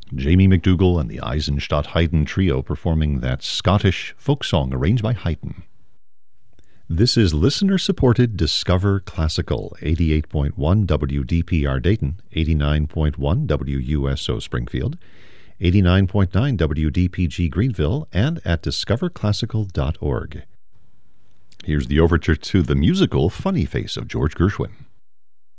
Jamie McDougall and the Eisenstadt Haydn Trio performing that Scottish folk song arranged by Haydn. This is listener-supported Discover Classical, 88.1 WDPR Dayton, 89.1 WUSO Springfield, 89.9 WDPG Greenville, and at discoverclassical.org. Here's the overture to the musical Funny Face of George Gershwin.